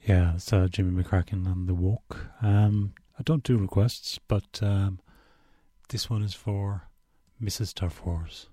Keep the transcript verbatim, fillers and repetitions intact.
Yeah, it's uh, Jimmy McCracken and The Walk. Um, I don't do requests, but um, this one is for Missus Turf Wars.